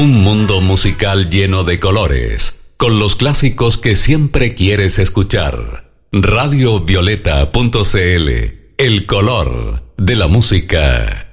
Un mundo musical lleno de colores, con los clásicos que siempre quieres escuchar. Radiovioleta.cl, el color de la música.